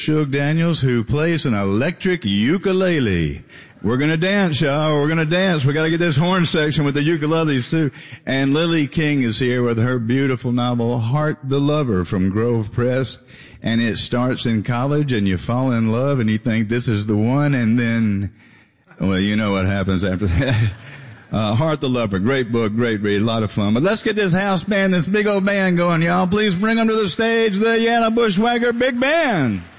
Shug Daniels, who plays an electric ukulele. We're gonna dance, y'all. We're gonna dance. We gotta get this horn section with the ukuleles too. And Lily King is here with her beautiful novel, Heart the Lover, from Grove Press. And it starts in college and you fall in love and you think this is the one, and then, well, you know what happens after that. Heart the Lover, great book, great read, a lot of fun. But let's get this house band, this big old band going, y'all. Please bring them to the stage, the Yana Bushwhacker Big Band.